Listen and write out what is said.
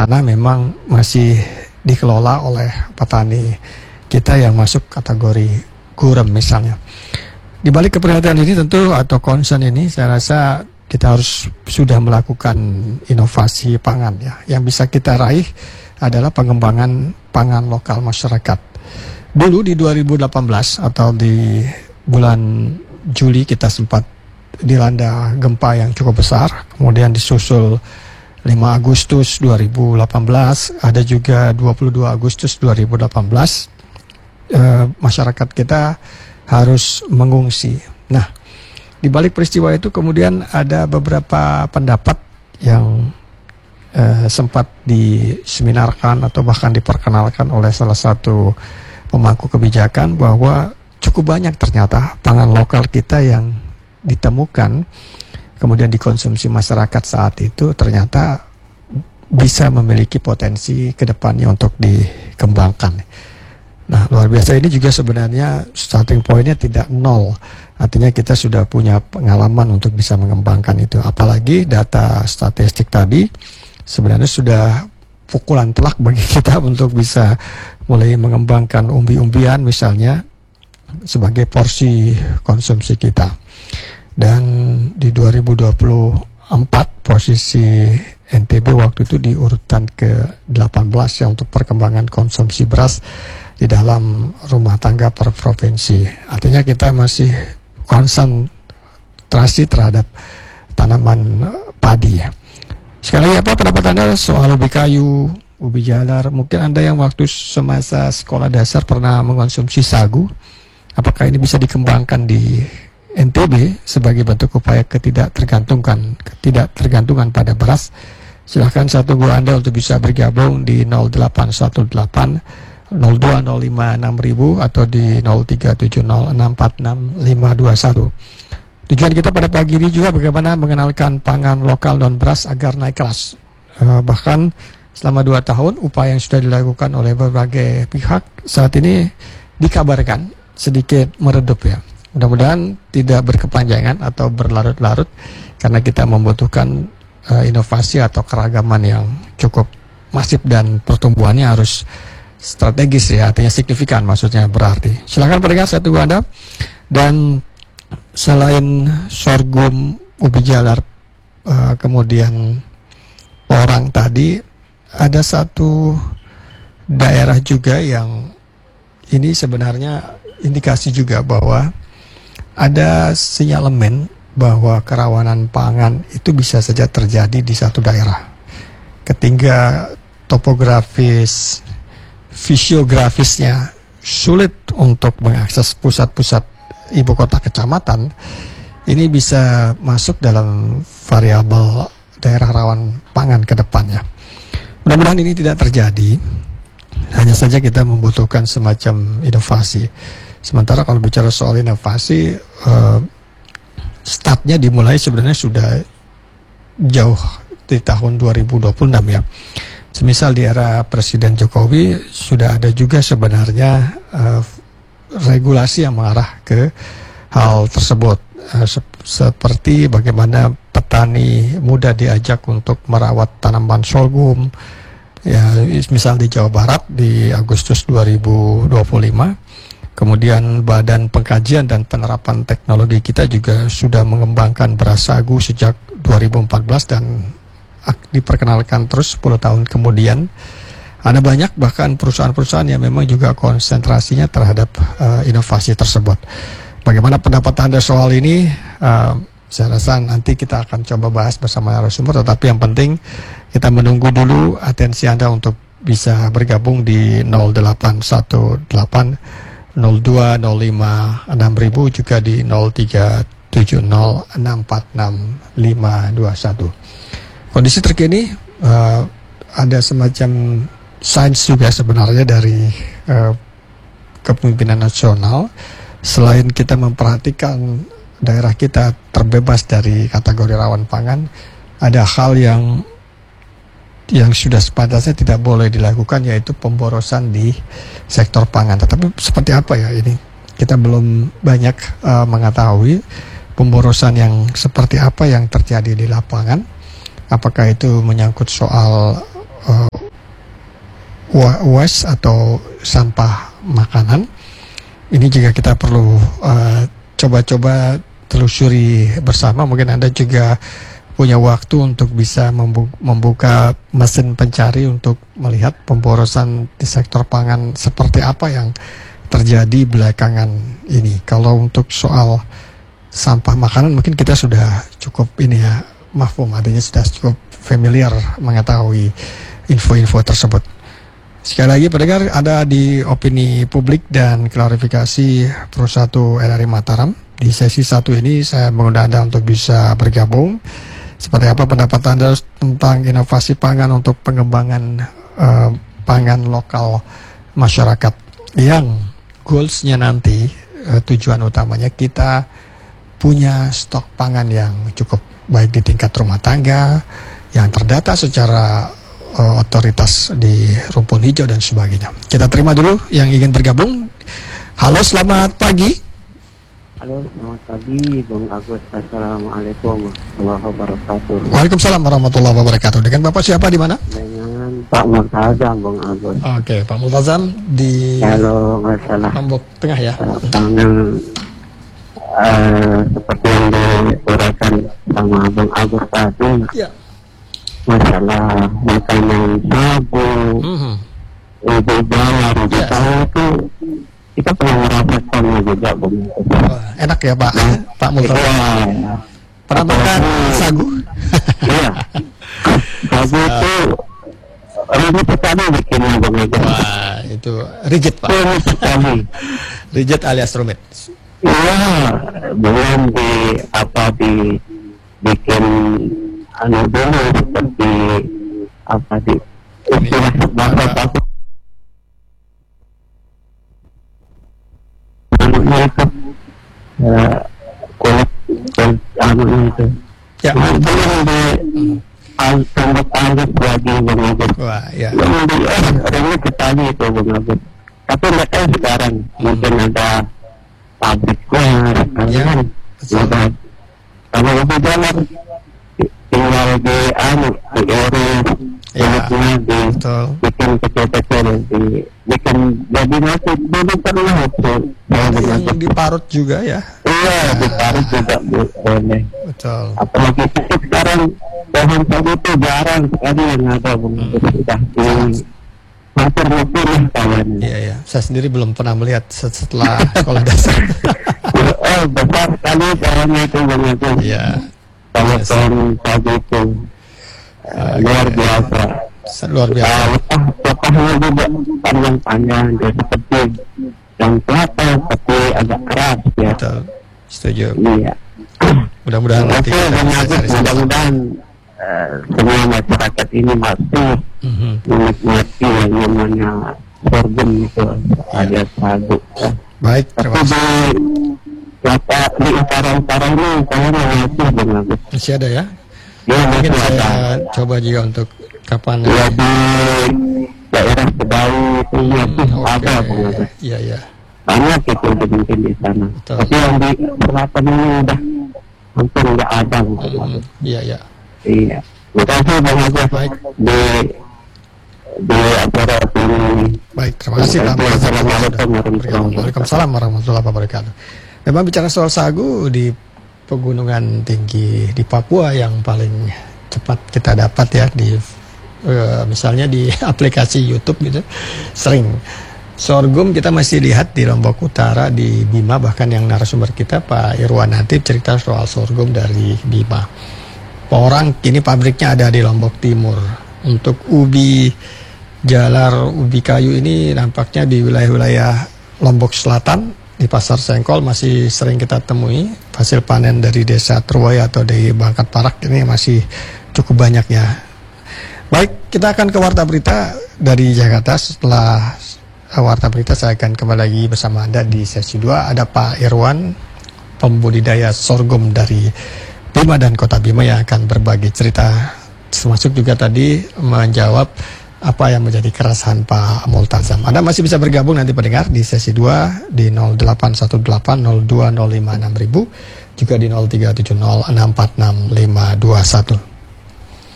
karena memang masih dikelola oleh petani kita yang masuk kategori gurem misalnya. Di balik keprihatinan ini tentu atau concern ini saya rasa kita harus sudah melakukan inovasi pangan ya. Yang bisa kita raih adalah pengembangan pangan lokal masyarakat. Dulu di 2018 atau di bulan Juli kita sempat dilanda gempa yang cukup besar, kemudian disusul 5 Agustus 2018, ada juga 22 Agustus 2018. Masyarakat kita harus mengungsi. Nah, di balik peristiwa itu kemudian ada beberapa pendapat yang sempat diseminarkan atau bahkan diperkenalkan oleh salah satu pemangku kebijakan bahwa cukup banyak ternyata pangan lokal kita yang ditemukan kemudian dikonsumsi masyarakat saat itu ternyata bisa memiliki potensi ke depannya untuk dikembangkan. Nah, luar biasa ini juga sebenarnya starting point-nya tidak nol. Artinya kita sudah punya pengalaman untuk bisa mengembangkan itu. Apalagi data statistik tadi sebenarnya sudah pukulan telak bagi kita untuk bisa mulai mengembangkan umbi-umbian misalnya sebagai porsi konsumsi kita. Dan di 2024 posisi NTB waktu itu di urutan ke-18 ya untuk perkembangan konsumsi beras di dalam rumah tangga per provinsi. Artinya kita masih konsentrasi terhadap tanaman padi ya. Sekali lagi apa pendapat Anda soal ubi kayu, ubi jalar? Mungkin Anda yang waktu semasa sekolah dasar pernah mengonsumsi sagu. Apakah ini bisa dikembangkan di NTB sebagai bentuk upaya ketidaktergantungan pada beras? Silahkan saya tunggu Anda untuk bisa bergabung di 0818 02056000 atau di 0370646521. Tujuan kita pada pagi ini juga bagaimana mengenalkan pangan lokal non beras agar naik kelas. Bahkan selama 2 tahun upaya yang sudah dilakukan oleh berbagai pihak saat ini dikabarkan sedikit meredup ya. Mudah-mudahan tidak berkepanjangan atau berlarut-larut karena kita membutuhkan inovasi atau keragaman yang cukup masif dan pertumbuhannya harus strategis ya, artinya signifikan maksudnya berarti. Silakan pendengar, saya tunggu Anda. Dan selain sorghum, ubi jalar, kemudian porang tadi, ada satu daerah juga yang ini sebenarnya indikasi juga bahwa ada sinyalemen bahwa kerawanan pangan itu bisa saja terjadi di satu daerah. Ketika topografis, fisiografisnya sulit untuk mengakses pusat-pusat ibu kota kecamatan, ini bisa masuk dalam variabel daerah rawan pangan ke depannya. Mudah-mudahan ini tidak terjadi, hanya saja kita membutuhkan semacam inovasi. Sementara kalau bicara soal inovasi, startnya dimulai sebenarnya sudah jauh di tahun 2026 ya. Semisal di era Presiden Jokowi sudah ada juga sebenarnya regulasi yang mengarah ke hal tersebut, seperti bagaimana petani muda diajak untuk merawat tanaman sorghum ya, misal di Jawa Barat di Agustus 2025. Kemudian Badan Pengkajian dan Penerapan Teknologi kita juga sudah mengembangkan beras sagu sejak 2014 dan diperkenalkan terus 10 tahun kemudian. Ada banyak bahkan perusahaan-perusahaan yang memang juga konsentrasinya terhadap inovasi tersebut. Bagaimana pendapat Anda soal ini? Saya rasa nanti kita akan coba bahas bersama narasumber, tetapi yang penting kita menunggu dulu atensi Anda untuk bisa bergabung di 0818 02056000 juga di 0370646521. Kondisi terkini ada semacam sains juga sebenarnya dari kepemimpinan nasional. Selain kita memperhatikan daerah kita terbebas dari kategori rawan pangan, ada hal yang sudah sepantasnya tidak boleh dilakukan, yaitu pemborosan di sektor pangan. Tetapi seperti apa ya ini? Kita belum banyak mengetahui pemborosan yang seperti apa yang terjadi di lapangan. Apakah itu menyangkut soal waste atau sampah makanan. Ini juga kita perlu coba-coba telusuri bersama. Mungkin Anda juga punya waktu untuk bisa membuka mesin pencari untuk melihat pemborosan di sektor pangan seperti apa yang terjadi belakangan ini. Kalau untuk soal sampah makanan mungkin kita sudah cukup ini ya, mafhum, artinya sudah cukup familiar mengetahui info-info tersebut. Sekali lagi pendengar, ada di opini publik dan klarifikasi Pro 1 RRI Mataram. Di sesi 1 ini saya mengundang Anda untuk bisa bergabung. Seperti apa pendapat Anda tentang inovasi pangan untuk pengembangan pangan lokal masyarakat yang goals-nya nanti, tujuan utamanya kita punya stok pangan yang cukup baik di tingkat rumah tangga, yang terdata secara otoritas di rumpun hijau dan sebagainya. Kita terima dulu yang ingin bergabung. Halo, selamat pagi. Halo, selamat pagi, Bung Agus. Assalamualaikum warahmatullahi wabarakatuh. Waalaikumsalam warahmatullahi wabarakatuh. Dengan Bapak siapa di mana? Dengan Pak Multazam, Bung Agus. Oke, Pak Multazam di Halo, masalah Lombok Tengah ya. pangan seperti yang diuraikan sama Bung Agus tadi. Ya. Masalah makanan sagu, ibu bawang, itu kita pernah merasakannya juga, Bung. Enak ya Pak, Pak Multazam. Ya. Pernah makan sagu? Iya. Sagu itu rumit sekali bikinnya, Bung. Wah, itu rigid Pak. Rumit sekali. Rigid alias rumit. Iya, belum bikin dulu seperti istilah bahasa aku itu kulit itu Ya. belum tambah lagi, Bung Agus. Wah, ya. Belum remit sekali itu, Bung Agus. Tapi nggak tahu sekarang mungkin ada pabriknya Ya, betul. kalau lebih dalam tinggal di urus kulitnya, Betul. bikin kecil-kecil, bikin jadi nasi belum pernah itu. Yang diparut juga ya. Iya, diparut juga boleh. Betul. Apalagi sekarang pohon sagu itu jarang sekali yang ada, Bung. Sudah hampir musnah kayaknya. Iya, ya. Saya sendiri belum pernah melihat setelah sekolah dasar. Besar sekali pohonnya itu, Bung. Iya. Kalau pohon sagu itu luar biasa. Luar biasa. Letahnya juga panjang-panjang, dia seperti yang kelapa, tapi agak keras ya. Betul. Setuju. Iya. Mudah-mudahan nanti kita bisa cari sama-sama. Mudah-mudahan semua masyarakat ini masih menikmati yang namanya sorghum itu, ada sagu. Baik, terima kasih. Di utara-utara ini saya masih dengan Masih ada ya? ya, Mungkin masih saya ada. coba juga untuk kapan Ya, di daerah Kedawi itu masih ada, Bung. Iya, iya. Banyak itu mungkin di sana. Betul. Tapi yang di selatan ini udah hampir nggak ada, Bung. Iya, iya. Iya. Terima kasih, Bang Agus. Baik. Di acara ini. Baik, terima kasih Pak Multazam. Waalaikumsalam warahmatullahi wabarakatuh. Memang bicara soal sagu di pegunungan tinggi di Papua yang paling cepat kita dapat ya di misalnya di aplikasi YouTube gitu, sering sorghum kita masih lihat di Lombok Utara, di Bima, bahkan yang narasumber kita Pak Irwan Hatip cerita soal sorghum dari Bima. Orang kini pabriknya ada di Lombok Timur. Untuk ubi jalar, ubi kayu ini nampaknya di wilayah-wilayah Lombok Selatan, di Pasar Sengkol masih sering kita temui. Hasil panen dari desa Truwaya atau dari Bangkat Parak ini masih cukup banyak ya. Baik, kita akan ke Warta Berita dari Jakarta. Setelah Warta Berita saya akan kembali lagi bersama Anda di sesi 2. Ada Pak Irwan, pembudidaya sorghum dari Bima dan Kota Bima, yang akan berbagi cerita, termasuk juga tadi menjawab apa yang menjadi keresahan Pak Multazam. Anda masih bisa bergabung nanti pendengar di sesi 2 di 081802056000, juga di 0370646521.